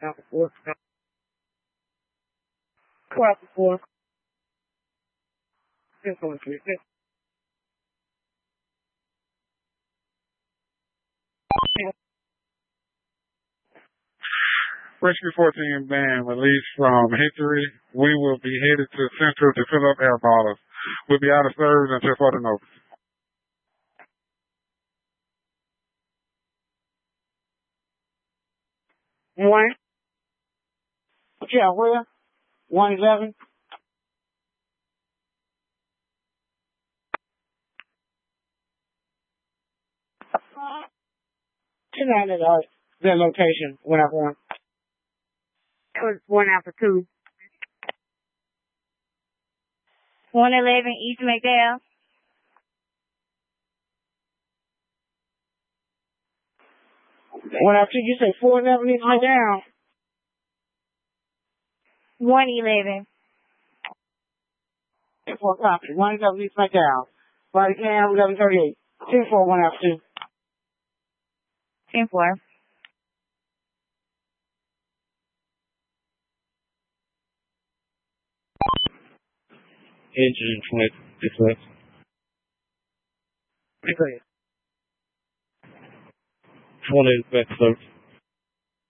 Alpha 4. Alpha 4. 10-4-3. Rescue 14 band released from Hickory. We will be headed to Central to fill up air bottles. We'll be out of service until further notice. One. Yeah, where? 1-11. Tonight at their location, 1 Alpha 1. It was 1 Alpha 2. 111 East McDowell. 1 Alpha 2, you say 4-11 East McDowell? 111. 4 copy. 1-11 East McDowell. Body cam 1138. 10-4, 1 Alpha 2. 10-4. Engine 26. Go ahead. 20 back service.